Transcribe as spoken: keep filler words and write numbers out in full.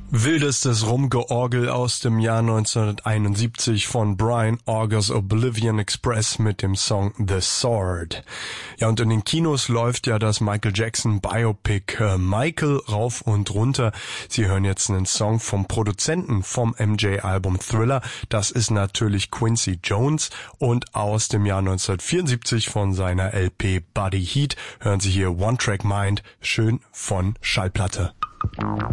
Wildestes Rumgeorgel aus dem Jahr neunzehnhunderteinundsiebzig von Brian Augers Oblivion Express mit dem Song The Sword. Ja, und in den Kinos läuft ja das Michael Jackson Biopic äh, Michael rauf und runter. Sie hören jetzt einen Song vom Produzenten vom M J-Album Thriller. Das ist natürlich Quincy Jones, und aus dem Jahr neunzehnhundertvierundsiebzig von seiner L P Body Heat hören Sie hier One Track Mind, schön von Schallplatte.